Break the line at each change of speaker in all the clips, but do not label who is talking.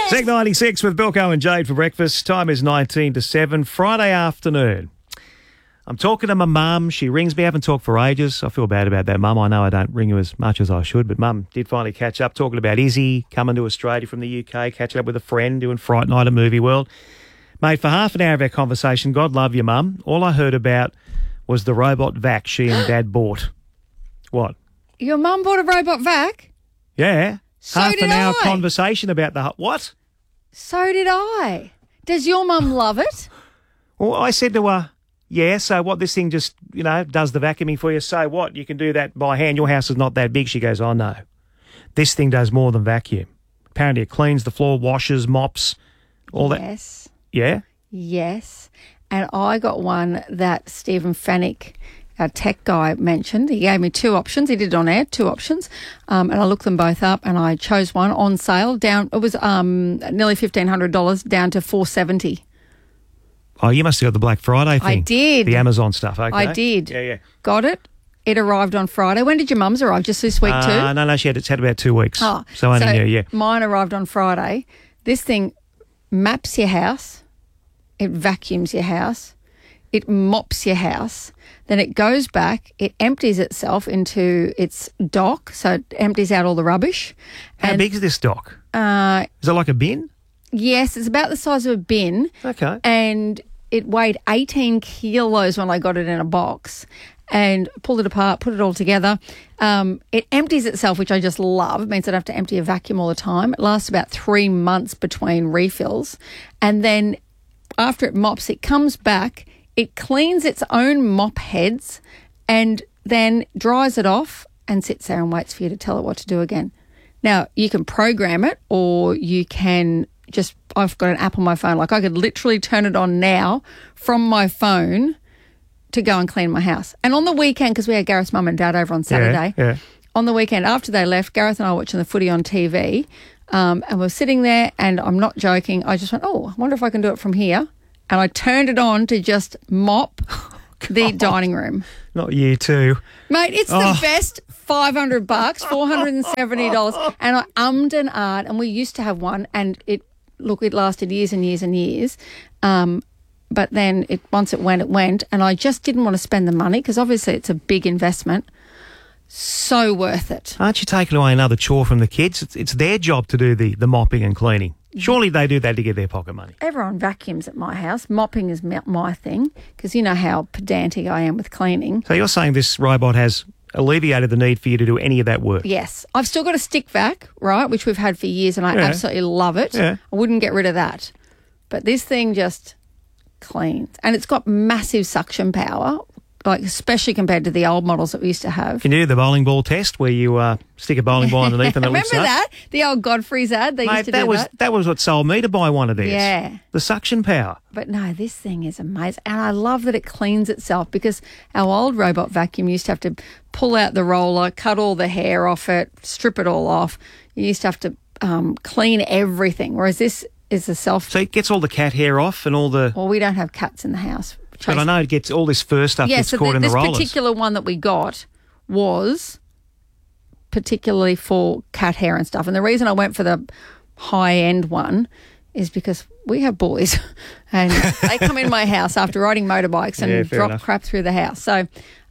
Sec 96 with Bilko and Jade for breakfast. Time is 19 to 7, Friday afternoon. I'm talking to my mum. She rings me. I haven't talked for ages. I feel bad about that, Mum. I know I don't ring you as much as I should, but Mum did finally catch up, talking about Izzy coming to Australia from the UK, catching up with a friend, doing Fright Night at Movie World. Mate, for half an hour of our conversation, God love you, Mum, all I heard about was the robot vac she and Dad bought. What?
Your mum bought a robot vac?
Yeah.
So
half
did
an hour
I.
conversation about the... What?
So did I. Does your mum love it?
Well, I said to her, yeah, so what, this thing just, does the vacuuming for you? So what, you can do that by hand. Your house is not that big. She goes, oh, no. This thing does more than vacuum. Apparently it cleans the floor, washes, mops, all that.
Yes.
Yeah?
Yes. And I got one that Stephen Fennick, our tech guy, mentioned. He gave me two options. He did it on air, two options. And I looked them both up and I chose one on sale. Down. It was nearly $1,500 down to $470.
Oh, you must have got the Black Friday thing.
I did.
The Amazon stuff, okay.
I did.
Yeah.
Got it. It arrived on Friday. When did your mum's arrive? Just this week too?
No, it's had about 2 weeks.
Oh,
so only new, yeah.
Mine arrived on Friday. This thing maps your house. It vacuums your house. It mops your house. Then it goes back. It empties itself into its dock. So it empties out all the rubbish.
How big is this dock? Is it like a bin?
Yes, it's about the size of a bin.
Okay.
And it weighed 18 kilos when I got it in a box and pulled it apart, put it all together. It empties itself, which I just love. It means I don't have to empty a vacuum all the time. It lasts about 3 months between refills. And then after it mops, it comes back, it cleans its own mop heads and then dries it off and sits there and waits for you to tell it what to do again. Now, you can program it or you can just, I've got an app on my phone. Like I could literally turn it on now from my phone to go and clean my house. And on the weekend, because we had Gareth's mum and dad over on Saturday,
yeah.
On the weekend after they left, Gareth and I were watching the footy on TV and we're sitting there and I'm not joking. I just went, I wonder if I can do it from here. And I turned it on to just mop the dining room.
Not you too.
Mate, it's the best $500, $470. And I ummed and ahed, and we used to have one, and it lasted years and years and years. But then once it went, and I just didn't want to spend the money because obviously it's a big investment. So worth it.
Aren't you taking away another chore from the kids? It's their job to do the mopping and cleaning. Surely they do that to get their pocket money.
Everyone vacuums at my house. Mopping is my thing because you know how pedantic I am with cleaning.
So you're saying this robot has alleviated the need for you to do any of that work?
Yes. I've still got a stick vac, right, which we've had for years and I absolutely love it.
Yeah.
I wouldn't get rid of that. But this thing just cleans. And it's got massive suction power, like especially compared to the old models that we used to have.
Can you do the bowling ball test where you stick a bowling ball underneath and it lifts up?
Remember that? The old Godfrey's ad? They used to do that.
That was what sold me to buy one of theirs.
Yeah.
The suction power.
But no, this thing is amazing. And I love that it cleans itself because our old robot vacuum used to have to pull out the roller, cut all the hair off it, strip it all off. You used to have to clean everything, whereas this is a self...
So it gets all the cat hair off and all the...
Well, we don't have cats in the house.
But I know it gets all this fur stuff gets caught in the rollers.
This particular one that we got was particularly for cat hair and stuff. And the reason I went for the high-end one is because we have boys and they come in my house after riding motorbikes and drop crap through the house. So,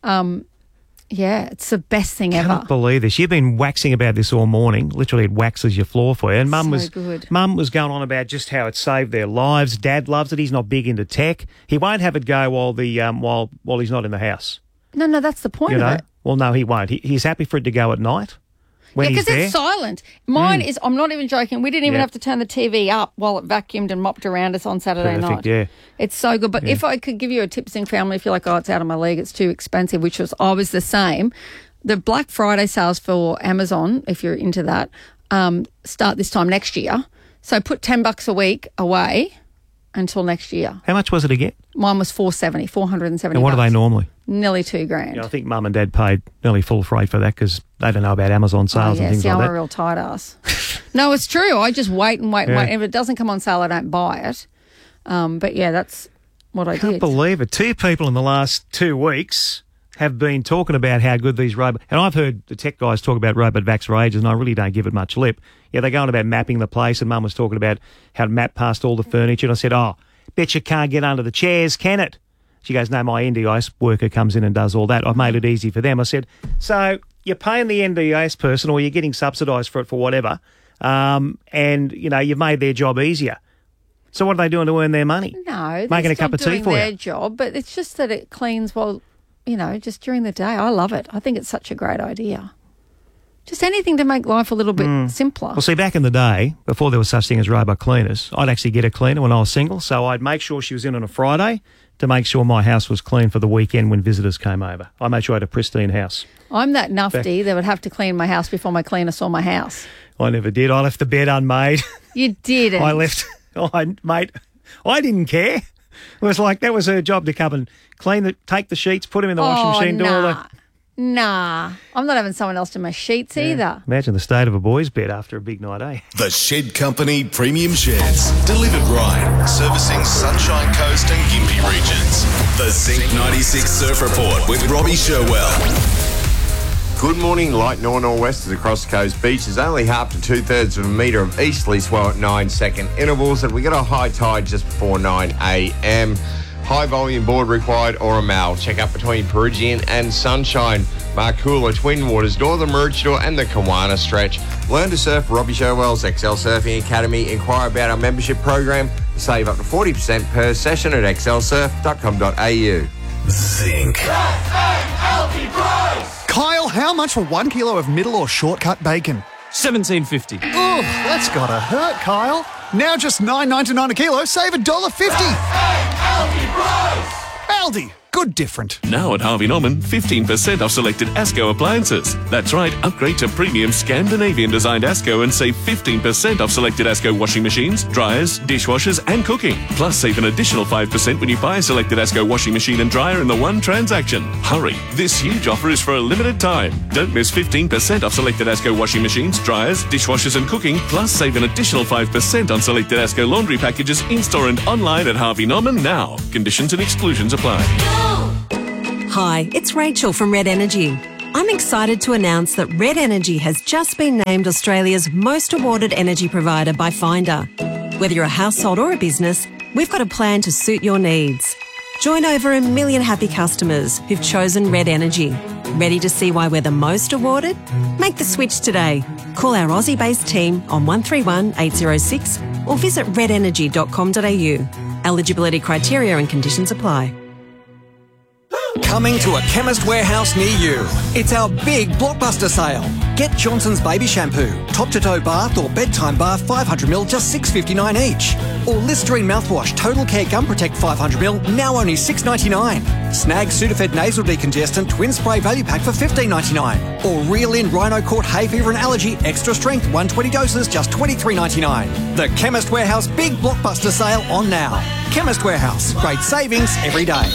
it's the best thing ever. I
can't believe this. You've been waxing about this all morning. Literally, it waxes your floor for you. And Mum was going on about just how it saved their lives. Dad loves it. He's not big into tech. He won't have it go while he's not in the house.
No, that's the point of it.
Well, no, he won't. He's happy for it to go at night.
Because it's silent. Mine is, I'm not even joking, we didn't even have to turn the TV up while it vacuumed and mopped around us on Saturday night.
Yeah.
It's so good. But if I could give you a tip, Sing family, if you're like, it's out of my league, it's too expensive, which was always the same. The Black Friday sales for Amazon, if you're into that, start this time next year. So put $10 a week away until next year.
How much was it again?
Mine was $470.
And what are they normally?
Nearly $2,000.
Yeah, I think Mum and Dad paid nearly full freight for that because they don't know about Amazon sales and things like that.
I'm a real tight ass. No, it's true. I just wait and wait and wait. If it doesn't come on sale, I don't buy it. But that's what I did.
Can't believe it. 2 people in the last 2 weeks have been talking about how good these robot... And I've heard the tech guys talk about robot vacs for ages, and I really don't give it much lip. Yeah, they're going about mapping the place, and Mum was talking about how to map past all the furniture. And I said, bet you can't get under the chairs, can it? She goes, no, my NDIS worker comes in and does all that. I've made it easy for them. I said, so you're paying the NDIS person or you're getting subsidised for it for whatever, and, you've made their job easier. So what are they doing to earn their money?
No,
making a cup of tea for
their
you.
job, but it's just that it cleans just during the day. I love it. I think it's such a great idea. Just anything to make life a little bit simpler.
Well, see, back in the day, before there was such thing as robot cleaners, I'd actually get a cleaner when I was single, so I'd make sure she was in on a Friday to make sure my house was clean for the weekend when visitors came over. I made sure I had a pristine house.
I'm that nufty that would have to clean my house before my cleaner saw my house.
I never did. I left the bed unmade.
You didn't.
Mate, I didn't care. It was like that was her job to come and take the sheets, put them in the washing machine, do all the...
Nah, I'm not having someone else do my sheets either.
Imagine the state of a boy's bed after a big night, eh?
The Shed Company Premium Sheds. Delivered right. Servicing Sunshine Coast and Gympie regions. The Zinc 96 Surf Report with Robbie Sherwell.
Good morning. Light nor'westers across the coast beaches. Only half to 2/3 of a metre of easterly swell at 9-second intervals. And we got a high tide just before 9 a.m. High volume board required or a mal. Check up between Perugian and Sunshine, Marcoola, Twin Waters, Northern Maroochydore and the Kawana stretch. Learn to surf Robbie Sherwell's XL Surfing Academy. Inquire about our membership program. Save up to 40% per session at xlsurf.com.au.
Zinc.
Kyle, how much for 1 kilo of middle or shortcut bacon?
$17.50.
Oh, that's gotta hurt, Kyle. Now just $9.99 a kilo, save $1.50. Aldi, good different.
Now at Harvey Norman, 15% off selected ASCO appliances. That's right, upgrade to premium Scandinavian designed ASCO and save 15% off selected ASCO washing machines, dryers, dishwashers and cooking. Plus save an additional 5% when you buy a selected ASCO washing machine and dryer in the one transaction. Hurry, this huge offer is for a limited time. Don't miss 15% off selected ASCO washing machines, dryers, dishwashers and cooking. Plus save an additional 5% on selected ASCO laundry packages in-store and online at Harvey Norman now. Conditions and exclusions apply.
Hi, it's Rachel from Red Energy. I'm excited to announce that Red Energy has just been named Australia's most awarded energy provider by Finder. Whether you're a household or a business, we've got a plan to suit your needs. Join over 1 million happy customers who've chosen Red Energy. Ready to see why we're the most awarded? Make the switch today. Call our Aussie-based team on 131 806 or visit redenergy.com.au. Eligibility criteria and conditions apply.
Coming to a Chemist Warehouse near you. It's our big blockbuster sale. Get Johnson's Baby Shampoo, top-to-toe bath or bedtime bath 500ml, just $6.59 each. Or Listerine mouthwash, Total Care Gum Protect 500ml, now only $6.99. Snag Sudafed Nasal Decongestant Twin Spray Value Pack for $15.99. Or Reel In Rhino Court Hay Fever and Allergy Extra Strength 120 doses, just $23.99. The Chemist Warehouse big blockbuster sale on now. Chemist Warehouse, great savings every day.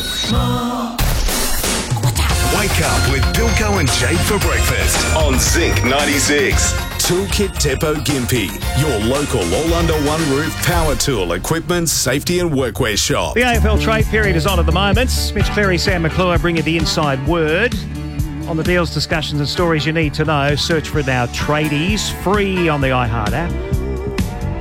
Wake up with Bilko and Jade for breakfast on Zinc 96. Toolkit Depot Gympie, your local all-under-one-roof power tool, equipment, safety and workwear shop.
The AFL trade period is on at the moment. Mitch Cleary, Sam McClure bring you the inside word on the deals, discussions and stories you need to know. Search for our tradies, free on the iHeart app.